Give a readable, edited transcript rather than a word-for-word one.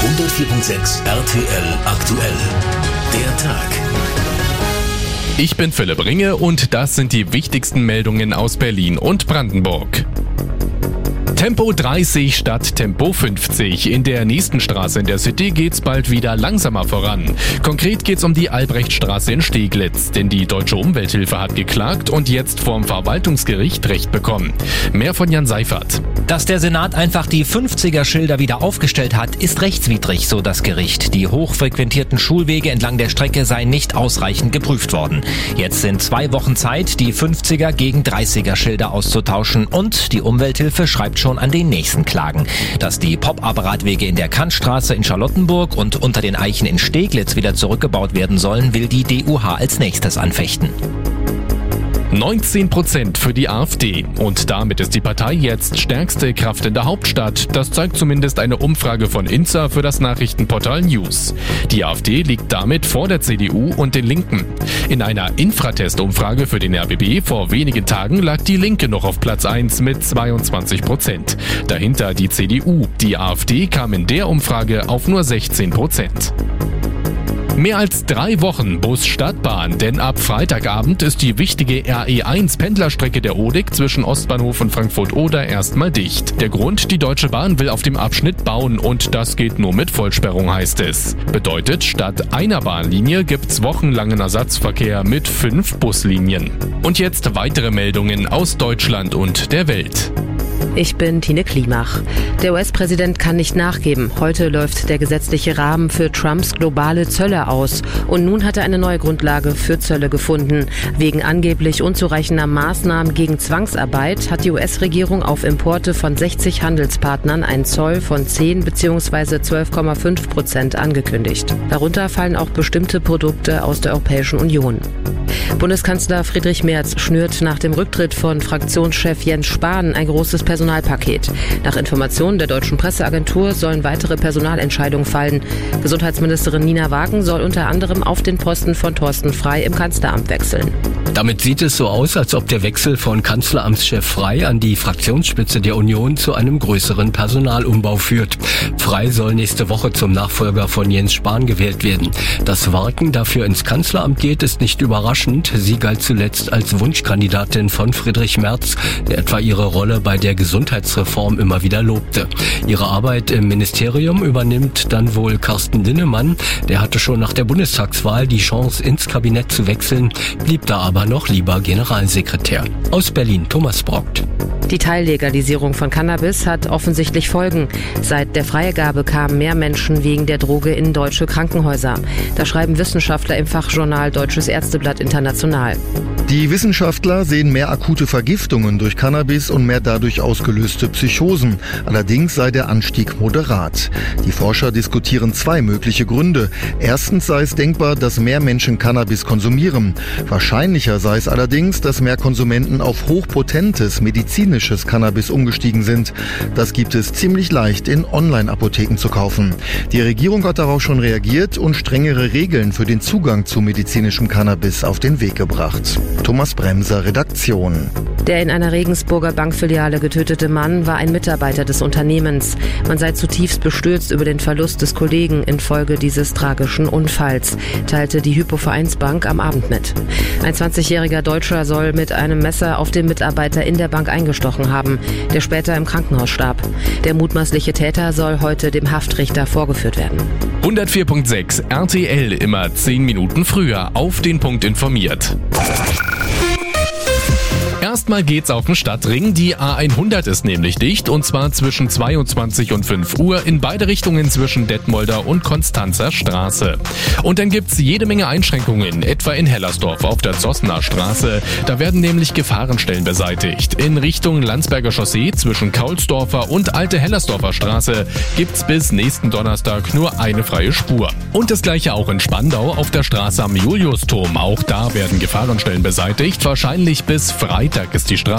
104.6 RTL aktuell. Der Tag. Ich bin Philipp Ringe und das sind die wichtigsten Meldungen aus Berlin und Brandenburg. Tempo 30 statt Tempo 50. In der nächsten Straße in der City geht's bald wieder langsamer voran. Konkret geht's um die Albrechtstraße in Steglitz, denn die Deutsche Umwelthilfe hat geklagt und jetzt vorm Verwaltungsgericht Recht bekommen. Mehr von Jan Seifert. Dass der Senat einfach die 50er-Schilder wieder aufgestellt hat, ist rechtswidrig, so das Gericht. Die hochfrequentierten Schulwege entlang der Strecke seien nicht ausreichend geprüft worden. Jetzt sind 2 Wochen Zeit, die 50er gegen 30er-Schilder auszutauschen und die Umwelthilfe schreibt schon an den nächsten Klagen. Dass die Pop-Up-Radwege in der Kantstraße in Charlottenburg und unter den Eichen in Steglitz wieder zurückgebaut werden sollen, will die DUH als nächstes anfechten. 19% für die AfD. Und damit ist die Partei jetzt stärkste Kraft in der Hauptstadt. Das zeigt zumindest eine Umfrage von Inza für das Nachrichtenportal News. Die AfD liegt damit vor der CDU und den Linken. In einer Infratest-Umfrage für den RBB vor wenigen Tagen lag die Linke noch auf Platz 1 mit 22%. Dahinter die CDU. Die AfD kam in der Umfrage auf nur 16%. Mehr als 3 Wochen Bus-Stadtbahn, denn ab Freitagabend ist die wichtige RE1-Pendlerstrecke der ODIC zwischen Ostbahnhof und Frankfurt-Oder erstmal dicht. Der Grund, die Deutsche Bahn will auf dem Abschnitt bauen und das geht nur mit Vollsperrung, heißt es. Bedeutet, statt einer Bahnlinie gibt's wochenlangen Ersatzverkehr mit 5 Buslinien. Und jetzt weitere Meldungen aus Deutschland und der Welt. Ich bin Tine Klimach. Der US-Präsident kann nicht nachgeben. Heute läuft der gesetzliche Rahmen für Trumps globale Zölle aus. Und nun hat er eine neue Grundlage für Zölle gefunden. Wegen angeblich unzureichender Maßnahmen gegen Zwangsarbeit hat die US-Regierung auf Importe von 60 Handelspartnern einen Zoll von 10 bzw. 12,5% angekündigt. Darunter fallen auch bestimmte Produkte aus der Europäischen Union. Bundeskanzler Friedrich Merz schnürt nach dem Rücktritt von Fraktionschef Jens Spahn ein großes Personalpaket. Nach Informationen der Deutschen Presseagentur sollen weitere Personalentscheidungen fallen. Gesundheitsministerin Nina Wagen soll unter anderem auf den Posten von Thorsten Frey im Kanzleramt wechseln. Damit sieht es so aus, als ob der Wechsel von Kanzleramtschef Frey an die Fraktionsspitze der Union zu einem größeren Personalumbau führt. Frey soll nächste Woche zum Nachfolger von Jens Spahn gewählt werden. Dass Wagen dafür ins Kanzleramt geht, ist nicht überraschend. Sie galt zuletzt als Wunschkandidatin von Friedrich Merz, der etwa ihre Rolle bei der Gesundheitsreform immer wieder lobte. Ihre Arbeit im Ministerium übernimmt dann wohl Carsten Linnemann. Der hatte schon nach der Bundestagswahl die Chance, ins Kabinett zu wechseln, blieb da aber noch lieber Generalsekretär. Aus Berlin, Thomas Brockt. Die Teillegalisierung von Cannabis hat offensichtlich Folgen. Seit der Freigabe kamen mehr Menschen wegen der Droge in deutsche Krankenhäuser. Das schreiben Wissenschaftler im Fachjournal Deutsches Ärzteblatt International. Die Wissenschaftler sehen mehr akute Vergiftungen durch Cannabis und mehr dadurch ausgelöste Psychosen. Allerdings sei der Anstieg moderat. Die Forscher diskutieren 2 mögliche Gründe. Erstens sei es denkbar, dass mehr Menschen Cannabis konsumieren. Wahrscheinlicher sei es allerdings, dass mehr Konsumenten auf hochpotentes medizinisches Cannabis umgestiegen sind. Das gibt es ziemlich leicht in Online-Apotheken zu kaufen. Die Regierung hat darauf schon reagiert und strengere Regeln für den Zugang zu medizinischem Cannabis auf den Weg gebracht. Thomas Bremser, Redaktion. Der in einer Regensburger Bankfiliale getötete Mann war ein Mitarbeiter des Unternehmens. Man sei zutiefst bestürzt über den Verlust des Kollegen infolge dieses tragischen Unfalls, teilte die Hypo-Vereinsbank am Abend mit. Ein 20-jähriger Deutscher soll mit einem Messer auf den Mitarbeiter in der Bank eingestochen haben, der später im Krankenhaus starb. Der mutmaßliche Täter soll heute dem Haftrichter vorgeführt werden. 104.6 RTL, immer 10 Minuten früher, auf den Punkt informiert. Erstmal geht's auf den Stadtring. Die A100 ist nämlich dicht und zwar zwischen 22 und 5 Uhr in beide Richtungen zwischen Detmolder und Konstanzer Straße. Und dann gibt's jede Menge Einschränkungen, etwa in Hellersdorf auf der Zossener Straße. Da werden nämlich Gefahrenstellen beseitigt. In Richtung Landsberger Chaussee zwischen Kaulsdorfer und Alte Hellersdorfer Straße gibt's bis nächsten Donnerstag nur eine freie Spur. Und das gleiche auch in Spandau auf der Straße am Juliusturm. Auch da werden Gefahrenstellen beseitigt. Wahrscheinlich bis Freitag ist die Straße